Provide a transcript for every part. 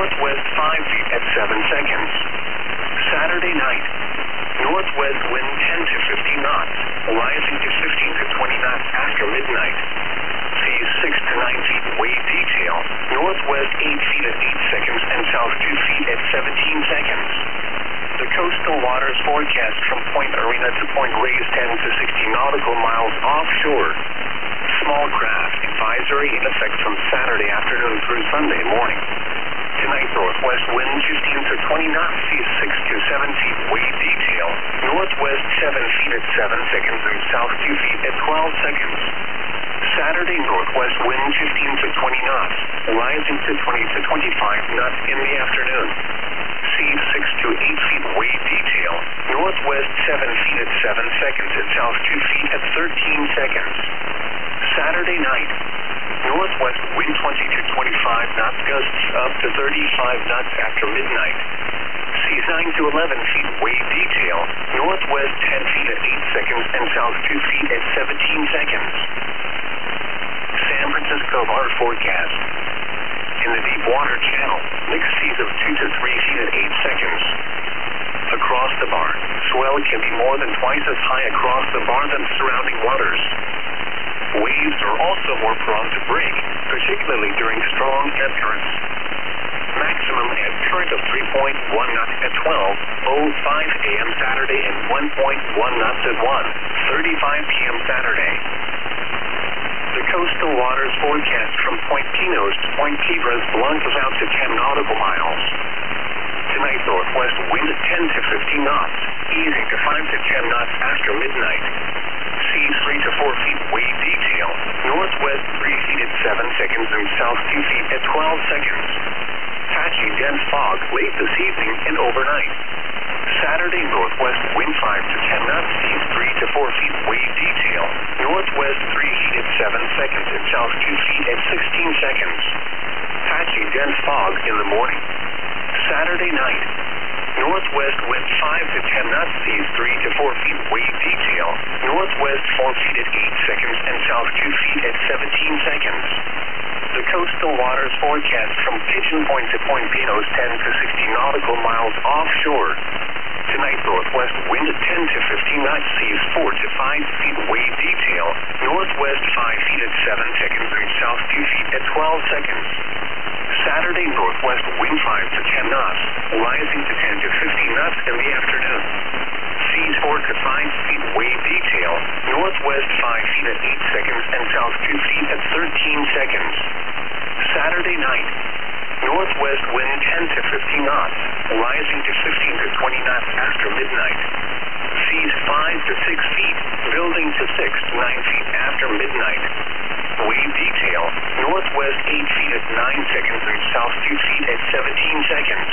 northwest 5 feet at 7 seconds. Saturday night, northwest wind 10 to 15 knots, rising to 15 to 20 knots after midnight. Seas 6 to 9 feet wave detail, northwest 8 feet at 8 seconds and south 2 feet at 17 seconds. The coastal waters forecast from Point Arena to Point Reyes 10 to 60 nautical miles offshore. Small craft advisory in effect from Saturday afternoon through Sunday morning. Tonight, northwest wind 15 to 20 knots, seas 6 to 7 feet wave detail, northwest 7 feet at 7 seconds and south 2 feet at 12 seconds. Saturday, northwest wind 15 to 20 knots, rising to 20 to 25 knots in the afternoon. Seas 6 to 8 feet wave detail, northwest 7 feet at 7 seconds and south 2 feet at 13 seconds. Saturday night, northwest wind 20 to 25 knots, gusts up to 35 knots after midnight. Seas 9 to 11 feet wave detail, northwest 10 feet at 8 seconds and south 2 feet at 17 seconds. San Francisco Bar forecast. In the deep water channel, mixed seas of 2 to 3 feet at 8 seconds. Across the bar, swell can be more than twice as high across the bar than surrounding waters. Waves are also more prone to break, particularly during strong ebb currents. Maximum ebb current of 3.1 knots at 12:05 a.m. Saturday and 1.1 knots at 1:35 p.m. Saturday. The coastal waters forecast from Point Pinos to Point Cabras Blancas out to 10 nautical miles. Tonight, northwest wind 10 to 15 knots, easing to 5 to 10 knots after midnight. Seas 3 to 4 feet wave detail, northwest 3 feet at 7 seconds and south 2 feet at 12 seconds. Patchy dense fog late this evening and overnight. Saturday, northwest wind 5 to 10 knots, seas 3 to 4 feet wave detail, northwest 3 feet at 7 seconds and south 2 feet at 16 seconds. Patchy dense fog in the morning. Saturday night, northwest wind 5 to 10 knots, seas 3 to 4 feet wave detail, northwest 4 feet at 8 seconds and south 2 feet at 17 seconds. The coastal waters forecast from Pigeon Point to Point Pinos 10 to 60 nautical miles offshore. Tonight, northwest wind 10 to 15 knots, seas 4 to 5 feet wave detail, northwest 5 feet at 7 seconds and south 2 feet at 12 seconds. Saturday, northwest wind 5 to 10 knots, rising to 10 to 15 knots in the afternoon. Seas 4 to 5 feet wave detail, northwest 5 feet at 8 seconds and south 2 feet at 13 seconds. Saturday night, northwest wind 10 to 15 knots, rising to 15 to 20 knots after midnight. Seas 5 to 6 feet, building to 6 to 9 feet after midnight. Wave detail, northwest 8 feet at 9 seconds and south 2 feet at 17 seconds.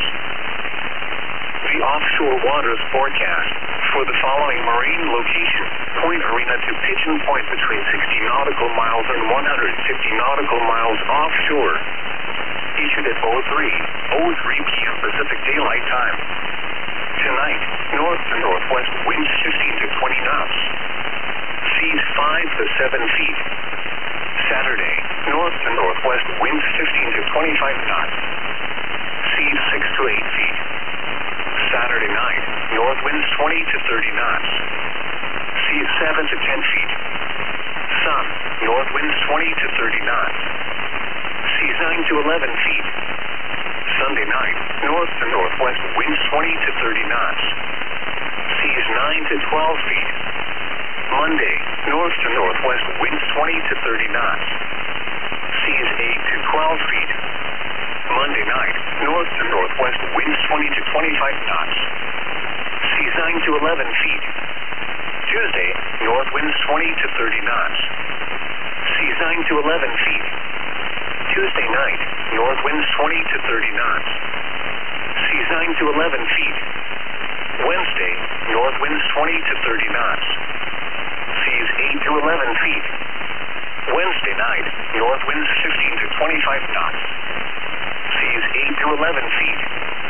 The offshore waters forecast for the following marine location: Point Arena to Pigeon Point between 60 nautical miles and 150 nautical miles offshore. Issued at 03:03 p.m. Pacific Daylight Time. Tonight, north to northwest winds 15 to 20 knots. Seas 5 to 7 feet. Saturday, north to northwest winds 15 to 25 knots. Seas 6 to 8 feet. Saturday night, north winds 20 to 30 knots. Seas 7 to 10 feet. Sun, north winds 20 to 30 knots. Seas 9 to 11 feet. Sunday night, north to northwest winds 20 to 30 knots. Seas 9 to 12 feet. Monday, north to northwest winds 20 to 30 knots. Seas 8 to 12 feet. Monday night, north to northwest winds 20 to 25 knots. Seas 9 to 11 feet. Tuesday, north winds 20 to 30 knots. Seas 9 to 11 feet. Tuesday night, north winds 20 to 30 knots. Seas 9 to 11 feet. Wednesday, north winds 20 to 30 knots. Seas 8 to 11 feet. Wednesday night, north winds 15 to 25 knots. Seas 8 to 11 feet.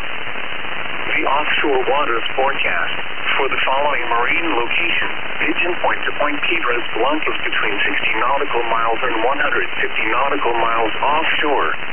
The offshore waters forecast for the following marine location: Pigeon Point to Point Cabras Blancas between 60 nautical miles and 150 nautical miles offshore.